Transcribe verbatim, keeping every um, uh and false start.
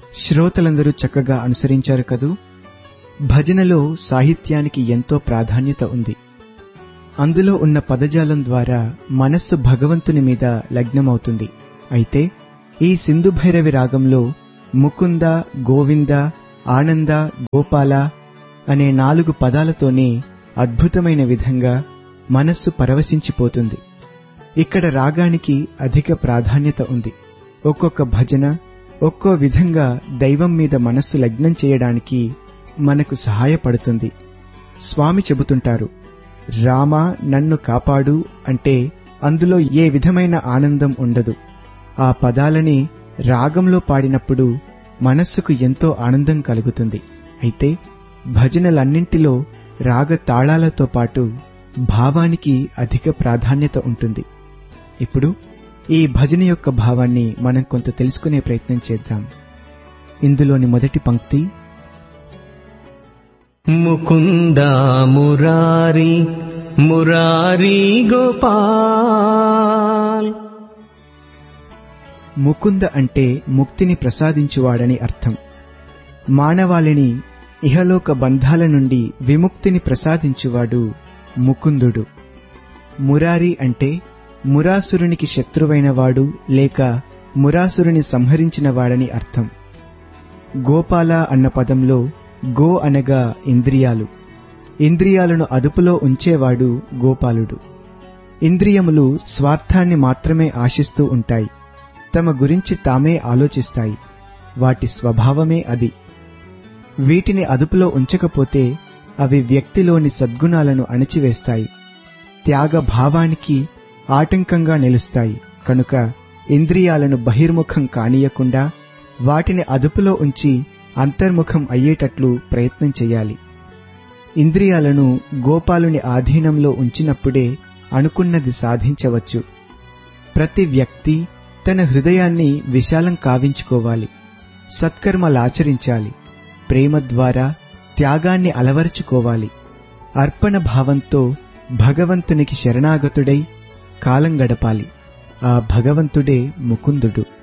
శ్రోతలందరూ చక్కగా అనుసరించారు కదూ. భజనలో సాహిత్యానికి ఎంతో ప్రాధాన్యత ఉంది. అందులో ఉన్న పదజాలం ద్వారా మనస్సు భగవంతుని మీద లగ్నమవుతుంది. అయితే ఈ సింధు భైరవి రాగంలో ముకుంద, గోవింద, ఆనంద, గోపాల అనే నాలుగు పదాలతోనే అద్భుతమైన విధంగా మనస్సు పరవశించిపోతుంది. ఇక్కడ రాగానికి అధిక ప్రాధాన్యత ఉంది. ఒక్కొక్క భజన ఒక్కో విధంగా దైవం మీద మనస్సు లగ్నం చేయడానికి మనకు సహాయపడుతుంది. స్వామి చెబుతుంటారు, రామా నన్ను కాపాడు అంటే అందులో ఏ విధమైన ఆనందం ఉండదు. ఆ పదాలని రాగంలో పాడినప్పుడు మనస్సుకు ఎంతో ఆనందం కలుగుతుంది. అయితే భజనలన్నింటిలో రాగ తాళాలతో పాటు భావానికి అధిక ప్రాధాన్యత ఉంటుంది. ఇప్పుడు ఈ భజన యొక్క భావాన్ని మనం కొంత తెలుసుకునే ప్రయత్నం చేద్దాం. ఇందులోని మొదటి పంక్తి, ముకుంద మురారి మురారి గోపాల్. ముకుంద అంటే ముక్తిని ప్రసాదించువాడని అర్థం. మానవాళిని ఇహలోక బంధాల నుండి విముక్తిని ప్రసాదించువాడు ముకుందుడు. మురారి అంటే మురాసురునికి శత్రువైనవాడు లేక మురాసురుని సంహరించినవాడని అర్థం. గోపాల అన్న పదంలో గో అనగా ఇంద్రియాలు. ఇంద్రియాలను అదుపులో ఉంచేవాడు గోపాలుడు. ఇంద్రియములు స్వార్థాన్ని మాత్రమే ఆశిస్తూ ఉంటాయి. తమ గురించి తామే ఆలోచిస్తాయి. వాటి స్వభావమే అది. వీటిని అదుపులో ఉంచకపోతే అవి వ్యక్తిలోని సద్గుణాలను అణిచివేస్తాయి, త్యాగ భావానికి ఆటంకంగా నిలుస్తాయి. కనుక ఇంద్రియాలను బహిర్ముఖం కానీయకుండా వాటిని అదుపులో ఉంచి అంతర్ముఖం అయ్యేటట్లు ప్రయత్నం చెయ్యాలి. ఇంద్రియాలను గోపాలుని ఆధీనంలో ఉంచినప్పుడే అనుకున్నది సాధించవచ్చు. ప్రతి వ్యక్తి తన హృదయాన్ని విశాలం కావించుకోవాలి, సత్కర్మలాచరించాలి, ప్రేమ ద్వారా త్యాగాన్ని అలవరుచుకోవాలి. అర్పణ భావంతో భగవంతునికి శరణాగతుడై కాలం గడపాలి. ఆ భగవంతుడే ముకుందుడు.